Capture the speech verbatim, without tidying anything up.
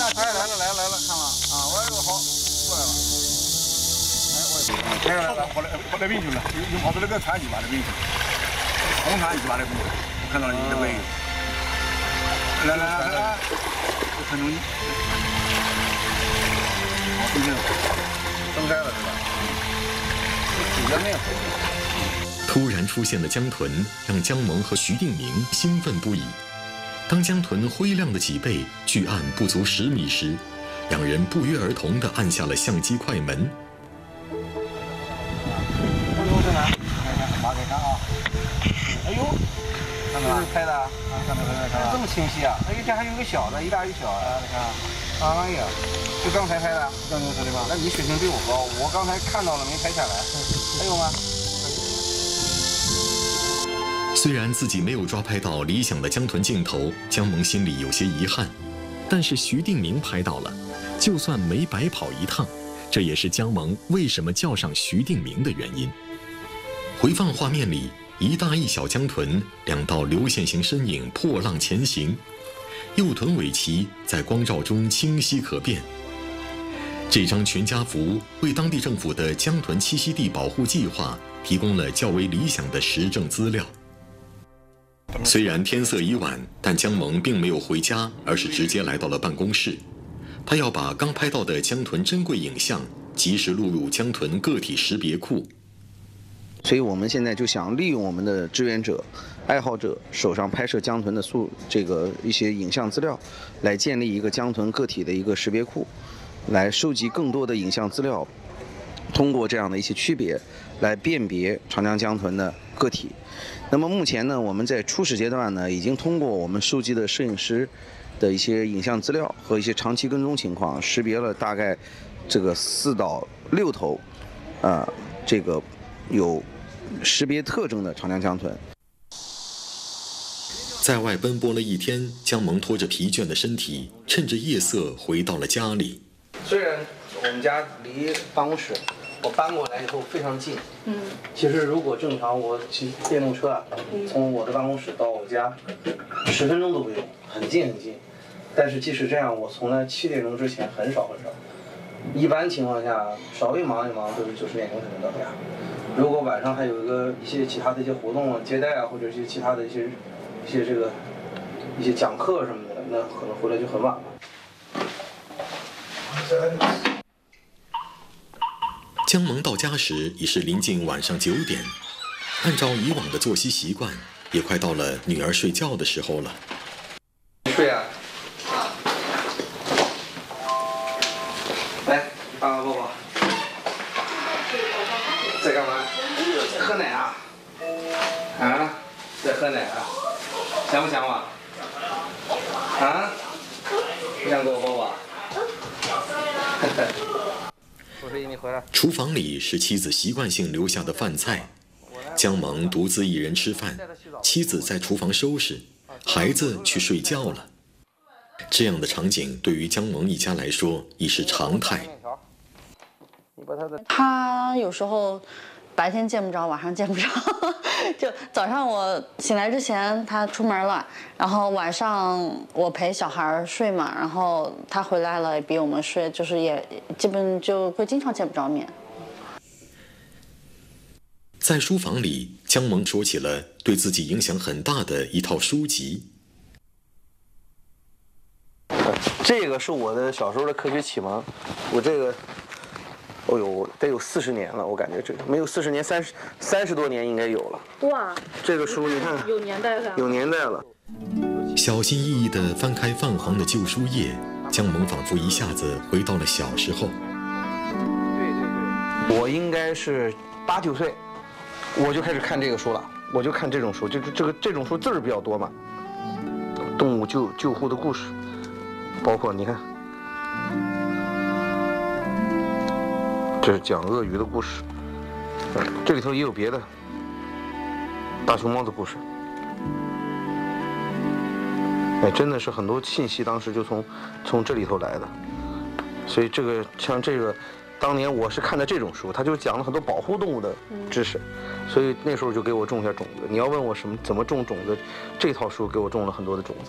哎，来了来了来了，看了啊，我这个好过来了。哎，我来来来，我来我来维修了，有有跑到那个产地把它维修，红产地把它维修，看到了你的维修。来来来来，这看中你。好，对对，登山了是吧？这没有。 突然出现的江豚让姜萌和徐定明兴奋不已。当江豚灰亮的脊背距岸不足十米时，两人不约而同地按下了相机快门。 哎呦，在哪？看看，拿给看啊！哎呦，看到拍的啊？看到看到看到，这么清晰啊！哎，这还有个小的，一大一小啊！你看，哎呀，就刚才拍的，刚才说的吧？那你水平比我高，我刚才看到了没拍下来，还有吗？ 虽然自己没有抓拍到理想的江豚镜头，姜萌心里有些遗憾，但是徐定明拍到了，就算没白跑一趟，这也是姜萌为什么叫上徐定明的原因。回放画面里，一大一小江豚两道流线型身影破浪前行，右臀尾鳍在光照中清晰可辨。这张全家福为当地政府的江豚栖息地保护计划提供了较为理想的实证资料。虽然天色已晚，但姜萌并没有回家，而是直接来到了办公室。他要把刚拍到的江豚珍贵影像及时录入江豚个体识别库。 所以我们现在就想利用我们的志愿者、爱好者手上拍摄江豚的素这个一些影像资料，来建立一个江豚个体的一个识别库，来收集更多的影像资料，通过这样的一些区别来辨别长江江豚的个体。那么目前呢，我们在初始阶段呢，已经通过我们收集的摄影师的一些影像资料和一些长期跟踪情况，识别了大概这个四到六头，啊、呃，这个有识别特征的长江江豚。 在外奔波了一天，姜萌拖着疲倦的身体，趁着夜色回到了家里。 虽然我们家离办公室我搬过来以后非常近， 嗯， 其实如果正常我骑电动车啊，从我的办公室到我家十分钟都不用，很近很近。但是即使这样，我从来七点钟之前很少很少，一般情况下稍微忙一忙都是九十点钟才能到家。如果晚上还有一个一些其他的一些活动啊，接待啊，或者一些其他的一些一些这个一些讲课什么的，那可能回来就很晚了。 姜萌到家时已是临近晚上九点，按照以往的作息习惯，也快到了女儿睡觉的时候了。 睡啊！来，爸爸抱抱。在干嘛？喝奶啊？啊？在喝奶啊？想不想我？啊？不想给我抱抱？我说你回来。 厨房里是妻子习惯性留下的饭菜，姜萌独自一人吃饭，妻子在厨房收拾，孩子去睡觉了。这样的场景对于姜萌一家来说已是常态。 他有时候白天见不着，晚上见不着。就早上我醒来之前他出门了，然后晚上我陪小孩睡嘛，然后他回来了比我们睡，就是也基本就会经常见不着面。 在书房里，姜萌说起了对自己影响很大的一套书籍。 这个是我的小时候的科学启蒙，我这个，哦呦，得有四十年了，我感觉这个没有四十年，三十三十多年应该有了。 哇， 这个书你看， 有年代感， 有年代了。 小心翼翼地翻开泛黄的旧书页，姜萌仿佛一下子回到了小时候。 对对对，我应该是八九岁，我就开始看这个书了，我就看这种书，就是这个这种书字儿比较多嘛，动物救救护的故事。包括你看，这是讲鳄鱼的故事，这里头也有别的大熊猫的故事。哎，真的是很多信息当时就从从这里头来的，所以这个像这个，当年我是看的这种书，它就讲了很多保护动物的知识，所以那时候就给我种下种子。你要问我什么怎么种种子，这套书给我种了很多的种子。